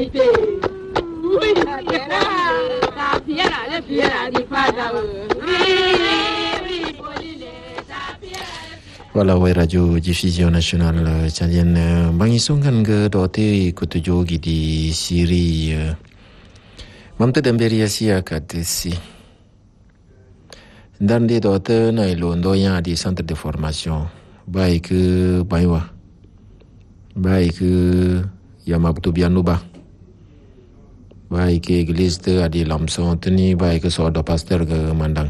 Voilà, ouais, radio diffusion nationale tchadienne. Bangi songan ge dote kutujo di siri. Mamte demberi asia kadesi. Ndande dote na ilondo ya di centre de formation. Baik baiwa. Baik yamabtu bianuba. Baik église de adi lamson teni baik sodo pasteur ge mandang.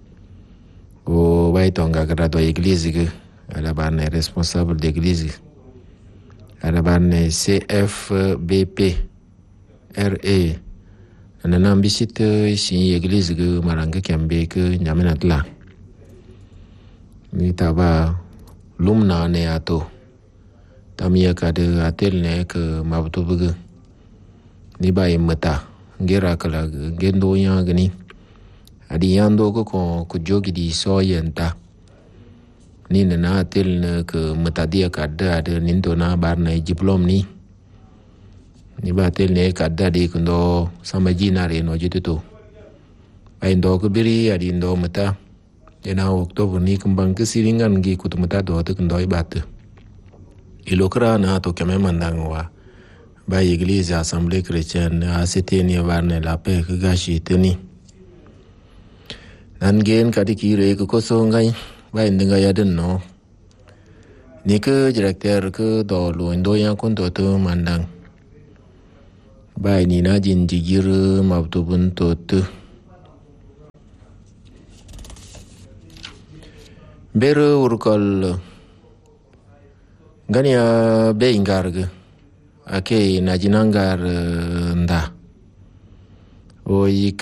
O baik tonga grado église ge. Alaban est responsable d'église. Alaban est CFBP RE. Nana bisit ici église que maranga kiambe que nyamenatla. Ni taba lumna ne ato. Tamia kade atel ne que mabto bugu. Ni ba imata. Gera kala gendo yang gani. Adi yando ko jogi di soyenta. Ni nana tel ne ke metadia kada ada nindo na barna diplom ni ba tel ne kada di kundo sama jinare no jitu tu ai ndo ko biri adi ndo meta ena oktober ni kembang ke siringan gi kutu meta do te kundo ibatu ilokra na to keme mandangwa ba église assemblée chrétienne a seteni barna la paix ke gashi teni nangen kadi kire ko so ngai ba indinga yaden no ni ke directeur ke do lo indo yang kon to mandang ba ni na jin jigir mabtu bun to bero urkol gania be ingarge ake na jinangar nda o